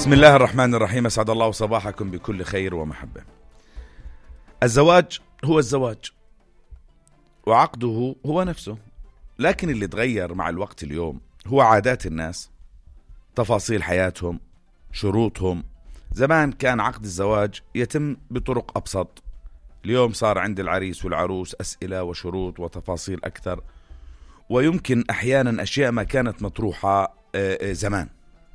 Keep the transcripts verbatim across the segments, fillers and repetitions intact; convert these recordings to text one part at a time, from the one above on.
بسم الله الرحمن الرحيم. أسعد الله صباحكم بكل خير ومحبة. الزواج هو الزواج وعقده هو نفسه، لكن اللي تغير مع الوقت اليوم هو عادات الناس، تفاصيل حياتهم، شروطهم. زمان كان عقد الزواج يتم بطرق أبسط، اليوم صار عند العريس والعروس أسئلة وشروط وتفاصيل أكثر، ويمكن أحيانا أشياء ما كانت مطروحة زمان.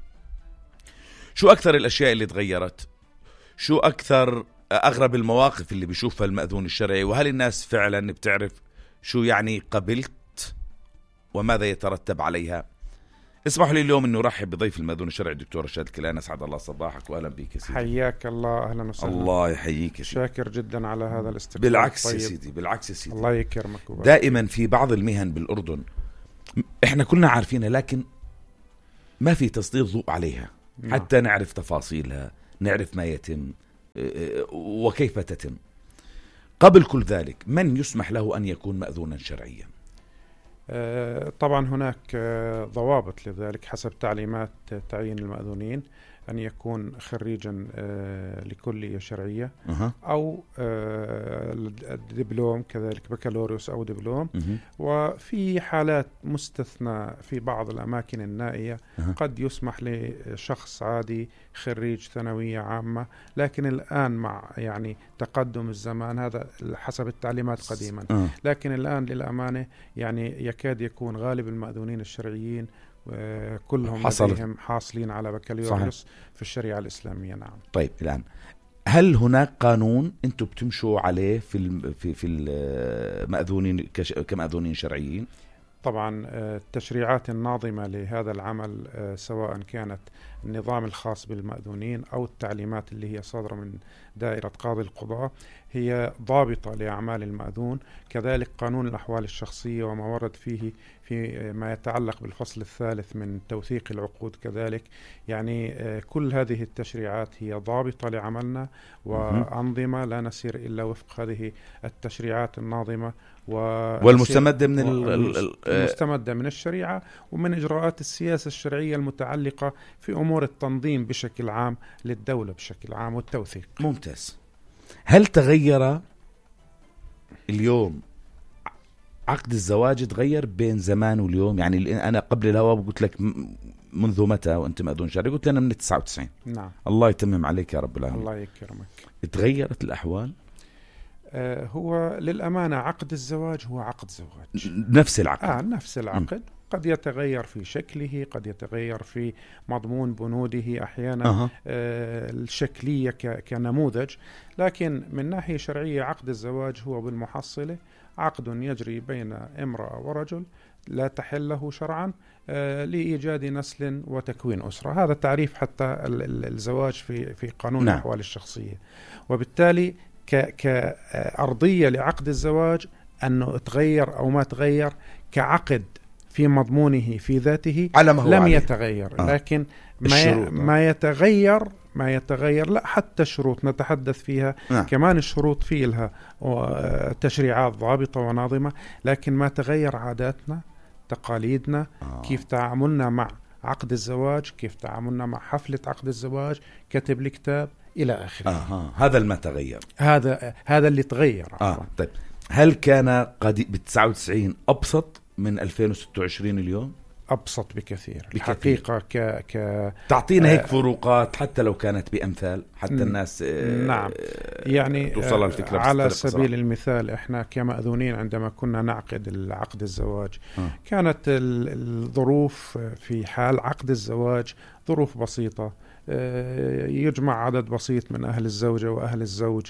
شو أكثر الأشياء اللي تغيرت؟ شو أكثر أغرب المواقف اللي بيشوفها المأذون الشرعي؟ وهل الناس فعلا بتعرف شو يعني قبلت وماذا يترتب عليها؟ اسمحوا لي اليوم أنه أرحب بضيف المأذون الشرعي الدكتور رشاد الكيلاني. أسعد الله صباحك وأهلا بك يا سيدي. حياك الله. أهلا وسهلا. الله يحييك يا سيدي. شاكر جدا على هذا الاستقبال. بالعكس طيب. يا سيدي، بالعكس يا سيدي. الله يكرمك وبارك. دائما في بعض المهن بالأردن إحنا كلنا عارفينها، لكن ما في تسليط ضوء عليها حتى نعرف تفاصيلها، نعرف ما يتم وكيف تتم. قبل كل ذلك، من يسمح له أن يكون مأذونا شرعيا؟ طبعا هناك ضوابط لذلك حسب تعليمات تعيين المأذونين، أن يكون خريجا لكلية شرعية أه. أو دبلوم، كذلك بكالوريوس أو دبلوم أه. وفي حالات مستثنى في بعض الأماكن النائية أه. قد يسمح لشخص عادي خريج ثانوية عامة، لكن الآن مع يعني تقدم الزمان هذا حسب التعليمات قديما أه. لكن الآن للأمانة يعني يكاد يكون غالب المأذونين الشرعيين كلهم لديهم حاصلين على بكالوريوس في الشريعة الإسلامية. نعم. طيب الآن هل هناك قانون أنتم بتمشوا عليه في في في المأذونين كمأذونين شرعيين؟ طبعا التشريعات الناظمة لهذا العمل سواء كانت النظام الخاص بالمأذونين أو التعليمات اللي هي صادرة من دائرة قاضي القضاء هي ضابطة لأعمال المأذون. كذلك قانون الأحوال الشخصية وما ورد فيه في ما يتعلق بالفصل الثالث من توثيق العقود كذلك. يعني كل هذه التشريعات هي ضابطة لعملنا وأنظمة لا نسير إلا وفق هذه التشريعات الناظمة والمستمدة من المستمدة من الشريعة ومن إجراءات السياسة الشرعية المتعلقة في أمور التنظيم بشكل عام للدولة بشكل عام والتوثيق. ممتاز. هل تغير اليوم عقد الزواج؟ تغير بين زمان واليوم؟ يعني أنا قبل الهواء قلت لك منذ متى وأنت مأذون شرعي؟ قلت لنا من تسعة وتسعين. نعم. الله يتمم عليك يا رب العالمين. الله يكرمك. تغيرت الأحوال؟ آه هو للأمانة عقد الزواج هو عقد زواج، نفس العقد. آه نفس العقد. م. قد يتغير في شكله، قد يتغير في مضمون بنوده أحيانا أه. آه الشكلية كنموذج، لكن من ناحية شرعية عقد الزواج هو بالمحصلة عقد يجري بين امرأة ورجل لا تحل له شرعا آه لإيجاد نسل وتكوين أسرة. هذا تعريف حتى الزواج في في قانون نعم. الأحوال الشخصية. وبالتالي كأرضية لعقد الزواج أنه تغير أو ما تغير كعقد في مضمونه في ذاته لم عليه. يتغير آه. لكن ما, ما يتغير ما يتغير لا حتى الشروط نتحدث فيها نعم. كمان الشروط فيه لها تشريعات ضابطة وناظمة، لكن ما تغير عاداتنا تقاليدنا آه. كيف تعاملنا مع عقد الزواج، كيف تعاملنا مع حفلة عقد الزواج، كتب الكتاب إلى آخره. آه. هذا ما تغير، هذا هذا اللي تغير. آه. طيب هل كان قد بالتسعة وتسعين أبسط من ألفين وستة وعشرين اليوم؟ أبسط بكثير الحقيقة. ك... ك... تعطينا هيك فروقات حتى لو كانت بأمثال حتى الناس نعم يعني توصل الفكرة. على سبيل المثال إحنا كمأذونين عندما كنا نعقد العقد الزواج آه. كانت الظروف في حال عقد الزواج ظروف بسيطة، يجمع عدد بسيط من أهل الزوجة وأهل الزوج،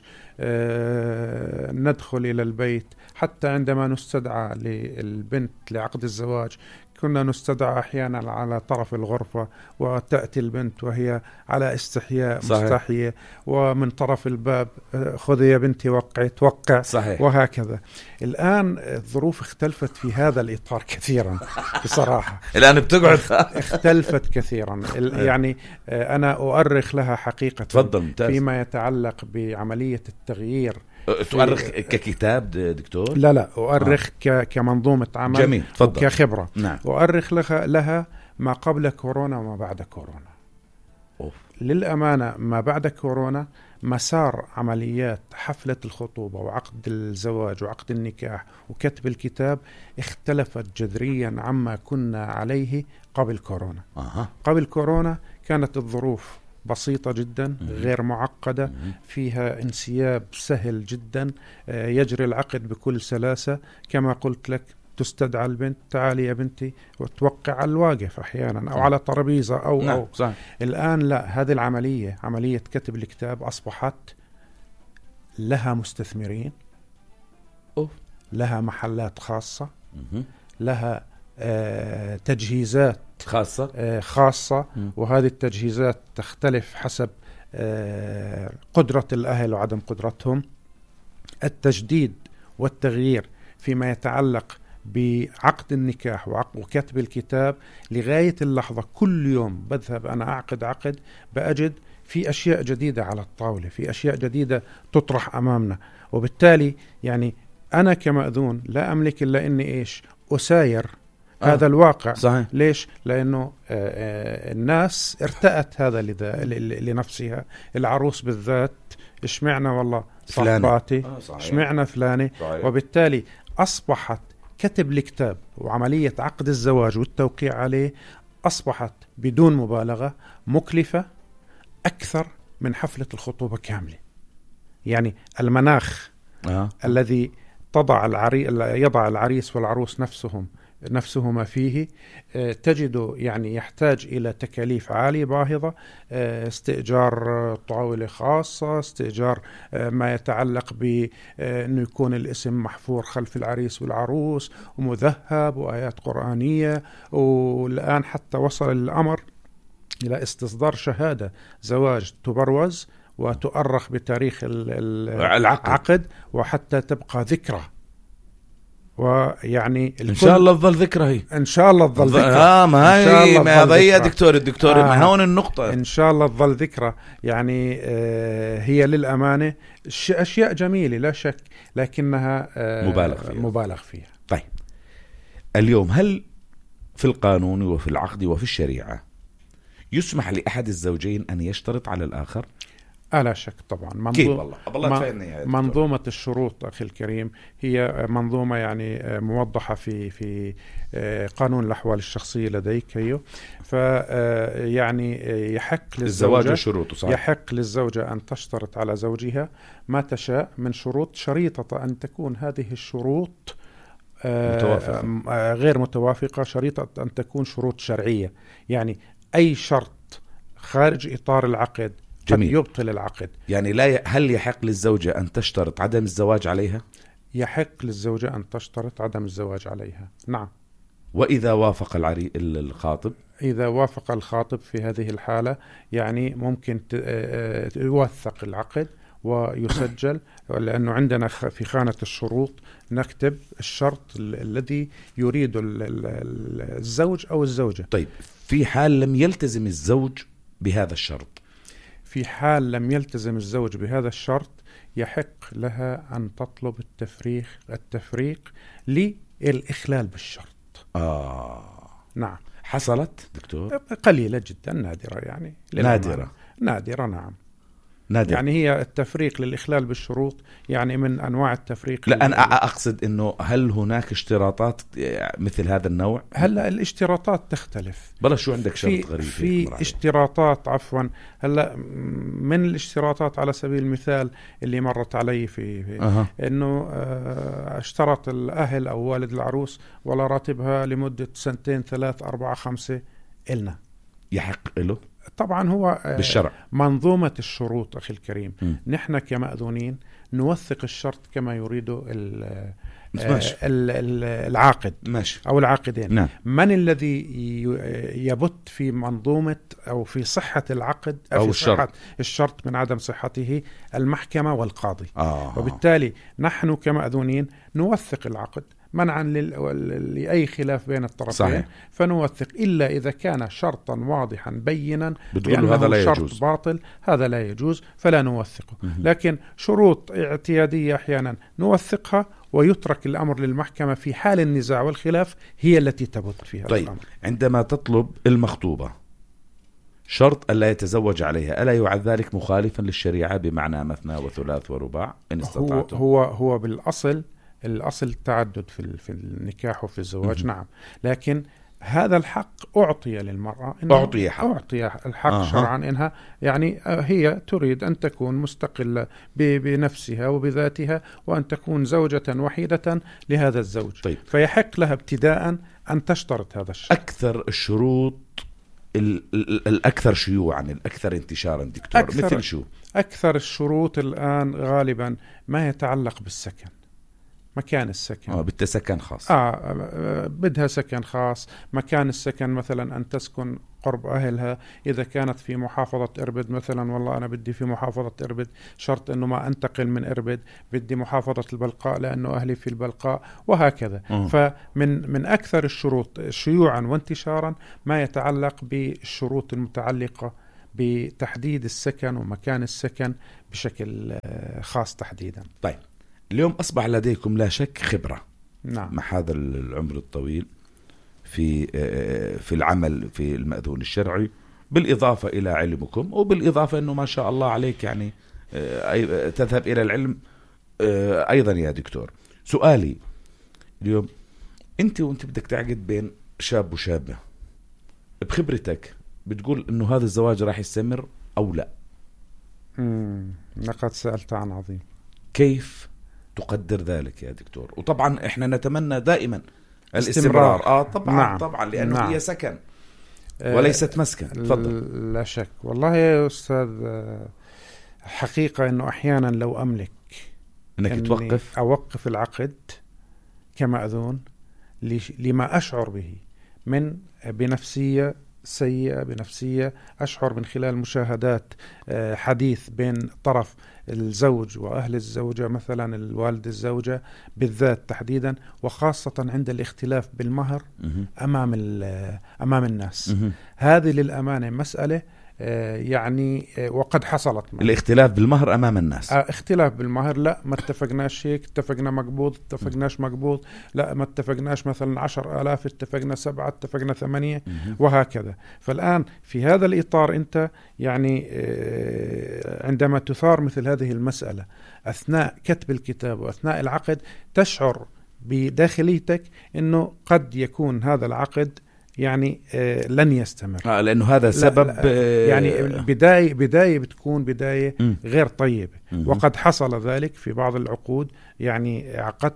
ندخل إلى البيت. حتى عندما نستدعى للبنت لعقد الزواج كنا نستدعى أحيانا على طرف الغرفة، وتأتي البنت وهي على استحياء مستحية، ومن طرف الباب خذي يا بنتي وقعي توقع صحيح. وهكذا. الآن الظروف اختلفت في هذا الإطار كثيرا بصراحة. الآن بتقعد اختلفت كثيرا. يعني أنا أؤرخ لها حقيقة تفضل. فيما يتعلق بعملية التغيير. تؤرخ ككتاب دكتور؟ لا لا أؤرخ آه. كمنظومة عمل. جميل. كخبرة. نعم. أؤرخ لها, لها ما قبل كورونا وما بعد كورونا. أوف. للأمانة ما بعد كورونا مسار عمليات حفلة الخطوبة وعقد الزواج وعقد النكاح وكتب الكتاب اختلفت جذريا عما كنا عليه قبل كورونا. أه. قبل كورونا كانت الظروف بسيطة جدا، مم. غير معقدة، مم. فيها انسياب سهل جدا، يجري العقد بكل سلاسة. كما قلت لك تستدعى البنت، تعالي يا بنتي، وتوقع على الواقف أحيانا أو صح. على ترابيزة أو, نعم. أو. صح. الآن لا، هذه العملية عملية كتب الكتاب أصبحت لها مستثمرين، أوف. لها محلات خاصة، مم. لها آه تجهيزات خاصة آه خاصة مم. وهذه التجهيزات تختلف حسب آه قدرة الأهل وعدم قدرتهم. التجديد والتغيير فيما يتعلق بعقد النكاح وكتب الكتاب لغاية اللحظة، كل يوم بذهب أنا أعقد عقد بأجد في أشياء جديدة على الطاولة، في أشياء جديدة تطرح أمامنا. وبالتالي يعني أنا كمأذون لا أملك إلا أني إيش أساير آه. هذا الواقع. صحيح. ليش؟ لأنه آه آه الناس ارتأت هذا لنفسها، العروس بالذات اشمعنا والله صحباتي، اشمعنا فلاني. وبالتالي أصبحت كتب الكتاب وعملية عقد الزواج والتوقيع عليه أصبحت بدون مبالغة مكلفة أكثر من حفلة الخطوبة كاملة. يعني المناخ آه. الذي تضع العري... يضع العريس والعروس نفسهم نفسهما فيه تجد يعني يحتاج إلى تكاليف عالية باهظة، استئجار طاولة خاصة، استئجار ما يتعلق بأنه يكون الاسم محفور خلف العريس والعروس ومذهب وآيات قرآنية. والآن حتى وصل الأمر إلى استصدار شهادة زواج تبروز وتؤرخ بتاريخ العقد وحتى تبقى ذكرى. ويعني ان شاء الله تظل ذكرى، هي ان شاء الله تظل ذكرى. اه ما هي ما ضيع دكتور الدكتور آه. ما هون النقطة، ان شاء الله تظل ذكرى. يعني آه هي للأمانة اشياء جميلة لا شك، لكنها آه مبالغ فيها. مبالغ فيها. طيب اليوم هل في القانون وفي العقد وفي الشريعة يسمح لأحد الزوجين أن يشترط على الآخر؟ آه لا شك طبعا. منظومة, منظومة الشروط أخي الكريم هي منظومة يعني موضحة في في قانون الأحوال الشخصية لديك هي. فيعني يحق للزوجة شروط يحق للزوجة أن تشترط على زوجها ما تشاء من شروط، شريطة أن تكون هذه الشروط متوافقة. غير متوافقة، شريطة أن تكون شروط شرعية. يعني أي شرط خارج إطار العقد جميل. يبطل العقد. يعني لا ي... هل يحق للزوجة أن تشترط عدم الزواج عليها؟ يحق للزوجة أن تشترط عدم الزواج عليها، نعم. وإذا وافق العري... الخاطب؟ إذا وافق الخاطب في هذه الحالة يعني ممكن ت... يوثق العقد ويسجل، لأنه عندنا في خانة الشروط نكتب الشرط الذي يريد الزوج أو الزوجة. طيب في حال لم يلتزم الزوج بهذا الشرط؟ في حال لم يلتزم الزوج بهذا الشرط يحق لها أن تطلب التفريق التفريق للإخلال بالشرط. آه نعم. حصلت دكتور؟ قليلة جدا، نادرة يعني. نادرة نادرة نعم. نادر. يعني هي التفريق للإخلال بالشروط يعني من أنواع التفريق. لا أنا أقصد إنه هل هناك اشتراطات مثل هذا النوع؟ هلا الاشتراطات تختلف. بلا شو عندك شرط غريب؟ في اشتراطات عفوا هلا من الاشتراطات على سبيل المثال اللي مرت علي في, في أه. إنه اشترط الأهل أو والد العروس ولا راتبها لمدة سنتين ثلاث أربعة خمسة إلنا. يحق له؟ طبعا هو بالشرع منظومة الشروط أخي الكريم. م. نحن كمأذونين نوثق الشرط كما يريده العاقد ماشي. أو العاقدين. نعم. من الذي يبت في منظومة أو في صحة العقد أو في الشرط. صحة الشرط من عدم صحته؟ المحكمة والقاضي. آه. وبالتالي نحن كمأذونين نوثق العقد منعا لأي خلاف بين الطرفين. صحيح. فنوثق إلا إذا كان شرطا واضحا بينا بأنه هذا لا شرط يجوز. باطل هذا لا يجوز فلا نوثقه. م- لكن شروط اعتيادية أحيانا نوثقها ويترك الأمر للمحكمة في حال النزاع والخلاف هي التي تبت فيها. طيب الأمر. عندما تطلب المخطوبة شرط ألا يتزوج عليها، ألا يعد ذلك مخالفا للشريعة بمعنى مثنى وثلاث ورباع إن استطعتم؟ هو هو هو بالأصل الأصل التعدد في في النكاح وفي الزواج. م- نعم، لكن هذا الحق أعطي للمرأة، أعطي حق. أعطي الحق آه. شرعا إنها يعني هي تريد أن تكون مستقلة بنفسها وبذاتها، وأن تكون زوجة وحيدة لهذا الزوج. طيب. فيحق لها ابتداء أن تشترط هذا الشيء. أكثر الشروط ال- ال- الأكثر شيوعا، الأكثر انتشارا دكتور، أكثر مثل شو؟ أكثر الشروط الآن غالبا ما يتعلق بالسكن، مكان السكن. آه بالتسكن خاص. آه بدها سكن خاص. مكان السكن مثلا أن تسكن قرب أهلها. إذا كانت في محافظة إربد مثلا، والله أنا بدي في محافظة إربد، شرط أنه ما أنتقل من إربد، بدي محافظة البلقاء لأنه أهلي في البلقاء، وهكذا. م. فمن من أكثر الشروط شيوعا وانتشارا ما يتعلق بالشروط المتعلقة بتحديد السكن ومكان السكن بشكل خاص تحديدا. طيب، اليوم أصبح لديكم لا شك خبرة. نعم. مع هذا العمر الطويل في في العمل في المأذون الشرعي، بالإضافة إلى علمكم، وبالإضافة أنه ما شاء الله عليك يعني تذهب إلى العلم أيضا يا دكتور. سؤالي اليوم، أنت وأنت بدك تعقد بين شاب وشابة، بخبرتك بتقول أنه هذا الزواج راح يستمر أو لا؟ مم. لقد سألت عن عظيم. كيف تقدر ذلك يا دكتور؟ وطبعا احنا نتمنى دائما الاستمرار. استمرار. اه طبعا. نعم. طبعا لانه نعم. هي سكن وليست مسكن. تفضل. لا شك. والله يا استاذ، حقيقة انه احيانا لو املك انك توقف اوقف العقد كمأذون لما اشعر به من بنفسية سيئة، بنفسية أشعر من خلال مشاهدات حديث بين طرف الزوج وأهل الزوجة، مثلا الوالد الزوجة بالذات تحديدا، وخاصة عند الاختلاف بالمهر أمام أمام الناس. هذه للأمانة مسألة يعني وقد حصلت معي. الاختلاف بالمهر أمام الناس. اختلاف بالمهر، لا ما اتفقناش هيك، اتفقنا مقبوض، اتفقناش مقبوض، لا ما اتفقناش مثلا عشر آلاف، اتفقنا سبعة، اتفقنا ثمانية، وهكذا. فالآن في هذا الإطار أنت يعني عندما تثار مثل هذه المسألة أثناء كتب الكتاب وأثناء العقد، تشعر بداخليتك أنه قد يكون هذا العقد يعني آه لن يستمر. آه لأنه هذا سبب لا لا يعني بداية بداية بتكون بداية م. غير طيبة. م. وقد حصل ذلك في بعض العقود. يعني عقدت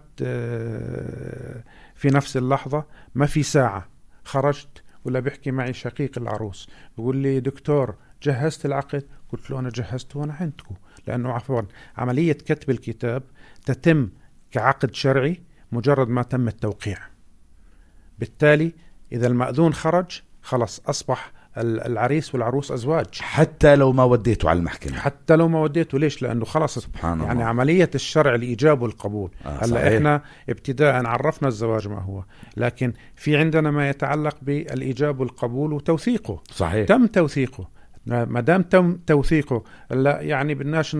آه في نفس اللحظة، ما في ساعة خرجت ولا بيحكي معي شقيق العروس بيقول لي دكتور جهزت العقد؟ قلت له أنا جهزته وأنا عندكم، لأنه عفوا عملية كتب الكتاب تتم كعقد شرعي مجرد ما تم التوقيع. بالتالي إذا المأذون خرج خلص أصبح العريس والعروس أزواج، حتى لو ما وديته على المحكمة. حتى لو ما وديته. ليش؟ لأنه خلص سبحان يعني الله. عملية الشرع الإيجاب والقبول. آه هلا إحنا ابتداء عرفنا الزواج ما هو، لكن في عندنا ما يتعلق بالإيجاب والقبول وتوثيقه. صحيح. تم توثيقه. ما دام تم توثيقه، لا يعني بدناش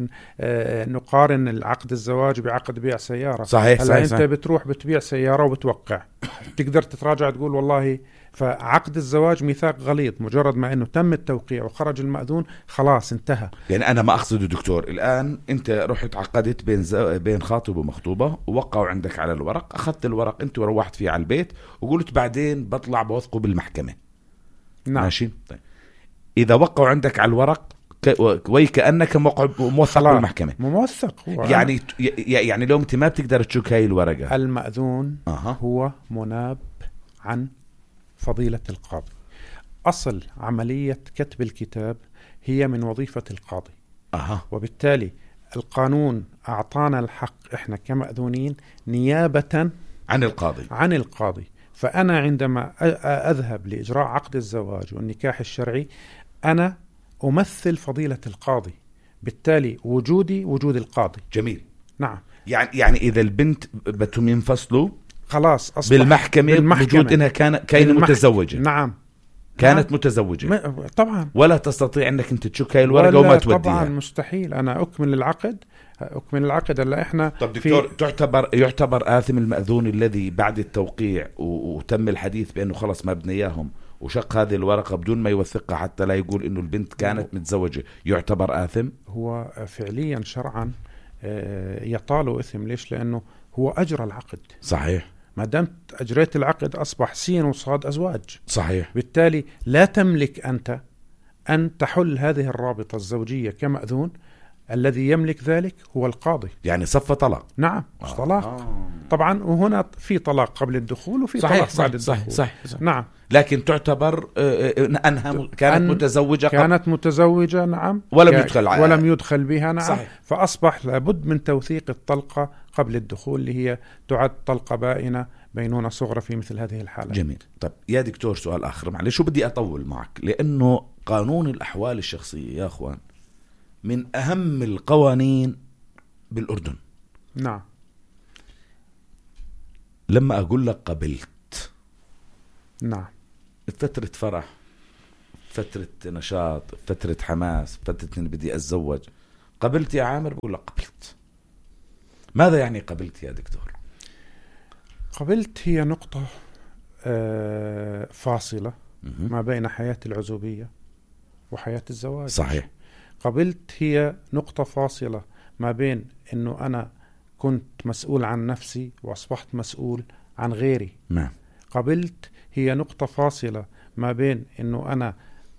نقارن العقد الزواج بعقد بيع سيارة. صحيح. هلا صحيح. انت صحيح. بتروح بتبيع سيارة وبتوقع، تقدر تتراجع تقول والله. فعقد الزواج ميثاق غليظ، مجرد ما انه تم التوقيع وخرج المأذون خلاص انتهى. يعني انا ما اقصده دكتور، الان انت رحت عقدت بين زو... بين خاطب ومخطوبة، ووقعوا عندك على الورق، اخذت الورق انت وروحت فيه على البيت، وقلت بعدين بطلع بوثقه بالمحكمة. نعم. ماشي. طيب إذا وقعوا عندك على الورق وكأنك موثق بالمحكمة، موثق هو يعني يعني لو أنت ما بتقدر تشك هاي الورقة. المأذون أه. هو مناب عن فضيلة القاضي. أصل عملية كتب الكتاب هي من وظيفة القاضي. أه. وبالتالي القانون أعطانا الحق إحنا كمأذونين نيابة عن القاضي عن القاضي. فأنا عندما أذهب لإجراء عقد الزواج والنكاح الشرعي أنا أمثل فضيلة القاضي، بالتالي وجودي وجود القاضي. جميل. نعم. يعني يعني إذا البنت بدهم ينفصلوا خلاص أصبح بالمحكمة, بالمحكمة. وجود إنها كان كانت متزوجة. نعم. كانت نعم. متزوجة. م... طبعا. ولا تستطيع أنك أنت تشك هاي الورقة وما توديها. طبعا مستحيل. أنا أكمل العقد أكمل العقد. هلا إحنا طب دكتور في... تعتبر يعتبر آثم المأذون الذي بعد التوقيع وتم الحديث بأنه خلص ما بدنا إياهم وشق هذه الورقة بدون ما يوثقها حتى لا يقول إنه البنت كانت متزوجة، يعتبر آثم؟ هو فعليا شرعا يطال إثم. ليش؟ لأنه هو أجرى العقد. صحيح. ما دمت أجريت العقد أصبح سين وصاد أزواج. صحيح. بالتالي لا تملك أنت أن تحل هذه الرابطة الزوجية كمأذون. الذي يملك ذلك هو القاضي. يعني صف طلاق. نعم مش آه. طلاق آه. طبعا. وهنا في طلاق قبل الدخول وفي صحيح. طلاق صحيح. بعد الدخول. صحيح. صحيح. صحيح. نعم. لكن تعتبر أنها كانت أن متزوجة قبل. كانت متزوجة نعم. ولم يدخل ع... ولم يدخل بها نعم. صحيح. فأصبح لابد من توثيق الطلقة قبل الدخول اللي هي تعد طلقة بائنة بينونة صغرى في مثل هذه الحالة. جميل. طيب يا دكتور سؤال آخر معلش شو بدي أطول معك، لأنه قانون الأحوال الشخصية يا أخوان من أهم القوانين بالأردن. نعم. لما أقول لك قبلت، نعم، فترة فرح، فترة نشاط، فترة حماس، فترة إن بدي أتزوج، قبلت يا عامر؟ بقول لك قبلت. ماذا يعني قبلت يا دكتور؟ قبلت هي نقطة فاصلة ما بين حياة العزوبية وحياة الزواج. صحيح. قبلت هي نقطة فاصلة ما بين أنه أنا كنت مسؤول عن نفسي وأصبحت مسؤول عن غيري. نعم. قبلت هي نقطة فاصلة ما بين أنه أنا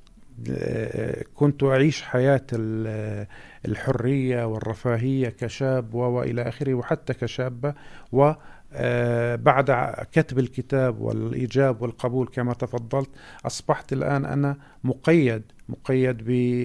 كنت أعيش حياة الحرية والرفاهية كشاب وإلى آخره وحتى كشابة، وبعد كتب الكتاب والإيجاب والقبول كما تفضلت أصبحت الآن أنا مقيد مقيد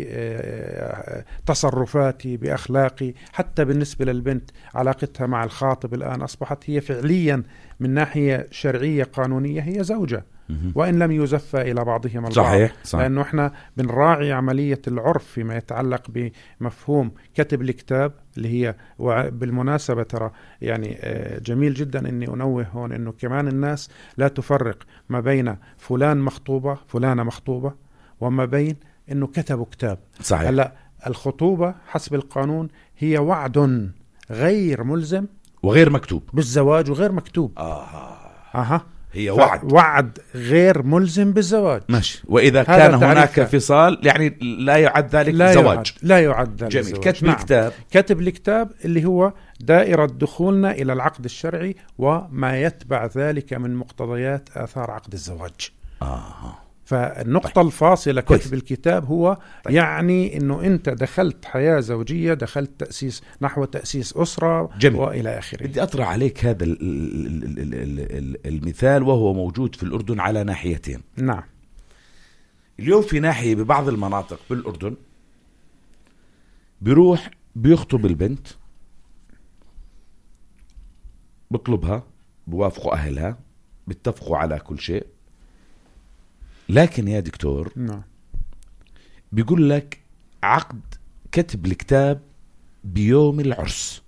بتصرفاتي بأخلاقي. حتى بالنسبة للبنت علاقتها مع الخاطب الآن أصبحت هي فعليا من ناحية شرعية قانونية هي زوجة، وإن لم يزفى إلى بعضهم البعض. صحيح. صحيح. لأنه إحنا بنراعي عملية العرف فيما يتعلق بمفهوم كتب الكتاب اللي هي. وبالمناسبة ترى يعني جميل جدا أني أنوه هون أنه كمان الناس لا تفرق ما بين فلان مخطوبة فلانة مخطوبة وما بين أنه كتبوا كتاب. صحيح. هلا الخطوبة حسب القانون هي وعد غير ملزم وغير مكتوب بالزواج وغير مكتوب. آه. أها. هي وعد وعد غير ملزم بالزواج. ماشي. وإذا كان هناك فصال يعني لا يعد ذلك لا زواج. يعد. لا يعد ذلك جميل. زواج. كتب نعم. الكتاب. كتب الكتاب اللي هو دائرة دخولنا إلى العقد الشرعي وما يتبع ذلك من مقتضيات آثار عقد الزواج. آه. فالنقطة طيب. الفاصلة كتب كويس. الكتاب هو طيب. يعني أنه أنت دخلت حياة زوجية، دخلت تأسيس نحو تأسيس أسرة. جميل. وإلى آخره. بدي أطرح عليك هذا المثال وهو موجود في الأردن على ناحيتين. نعم. اليوم في ناحية ببعض المناطق بالأردن بيروح بيخطب البنت، بطلبها، بوافقوا أهلها، بيتفقوا على كل شيء، لكن يا دكتور نعم. بيقول لك عقد كتب الكتاب بيوم العرس.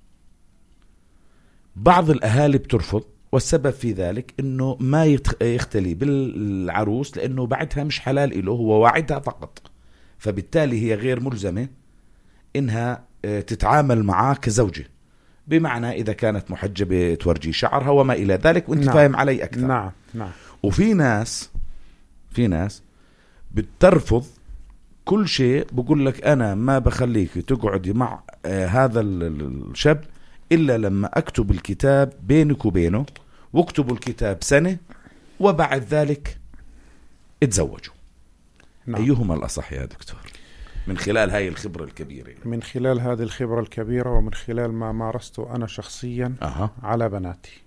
بعض الأهالي بترفض، والسبب في ذلك إنه ما يختلي بالعروس لأنه بعدها مش حلال إله، هو وعدها فقط، فبالتالي هي غير ملزمة إنها تتعامل معاه كزوجة، بمعنى إذا كانت محجبة تورجي شعرها وما إلى ذلك، وانت نعم. فاهم علي أكثر. نعم. نعم. وفي ناس في ناس بترفض كل شيء، بقول لك أنا ما بخليك تقعدي مع آه هذا الشاب إلا لما أكتب الكتاب بينك وبينه، واكتبوا الكتاب سنة وبعد ذلك اتزوجوا. نعم. أيهما الأصح يا دكتور من خلال هاي الخبرة الكبيرة؟ من خلال هذه الخبرة الكبيرة ومن خلال ما مارسته أنا شخصيا أه. على بناتي.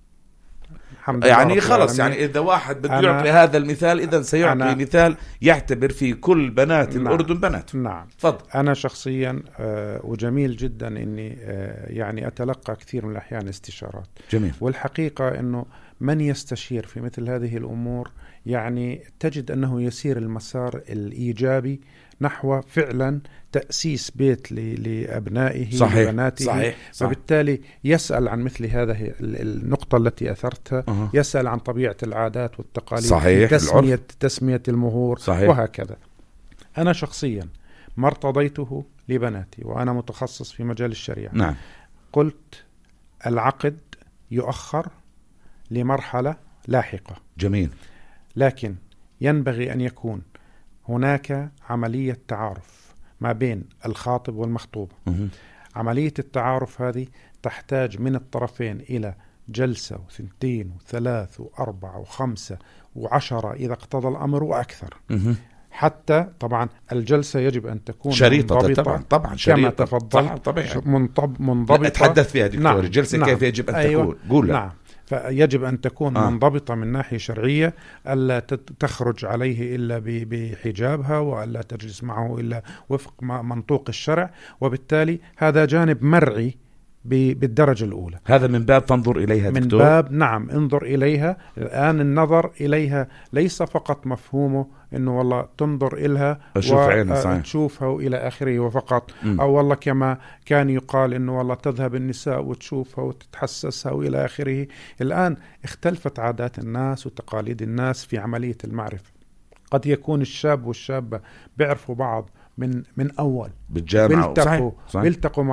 يعني خلص يعني إذا واحد بده يعطي هذا المثال إذا سيعطي مثال يعتبر في كل بنات نعم الأردن بنات. نعم. فضل. أنا شخصيا آه وجميل جدا إني آه يعني أتلقى كثير من الأحيان استشارات. جميل. والحقيقة إنه من يستشير في مثل هذه الأمور يعني تجد أنه يسير المسار الإيجابي نحو فعلا تأسيس بيت لأبنائه وبناته. صحيح. فبالتالي يسأل عن مثل هذه النقطة التي أثرتها. أه. يسأل عن طبيعة العادات والتقاليد. صحيح. تسمية, تسمية المهور. صحيح. وهكذا. أنا شخصيا ما ارتضيته لبناتي وأنا متخصص في مجال الشريعة. نعم. قلت العقد يؤخر لمرحلة لاحقة. جميل. لكن ينبغي أن يكون هناك عملية تعارف ما بين الخاطب والمخطوبة. عملية التعارف هذه تحتاج من الطرفين إلى جلسة وثنتين وثلاث وأربعة وخمسة وعشرة إذا اقتضى الأمر وأكثر. حتى طبعا الجلسة يجب أن تكون شريطة طبعا طبعا كما تفضل منضبطة. أتحدث فيها دكتور. نعم. الجلسة نعم. كيف يجب أن أيوة. تكون؟ قول. نعم. فيجب أن تكون آه. منضبطة من ناحية شرعية، ألا تخرج عليه إلا بحجابها، وألا تجلس معه إلا وفق منطوق الشرع، وبالتالي هذا جانب مرعي بالدرجة الأولى. هذا من باب تنظر إليها من دكتور؟ باب نعم انظر إليها. الآن النظر إليها ليس فقط مفهومه إنه والله تنظر إلها وتشوفها وإلى آخره وفقط، م. أو والله كما كان يقال إنه والله تذهب النساء وتشوفها وتتحسسها وإلى آخره. الآن اختلفت عادات الناس وتقاليد الناس في عملية المعرفة. قد يكون الشاب والشابة بيعرفوا بعض من من أول بالجامعة، بيلتقوا, بيلتقوا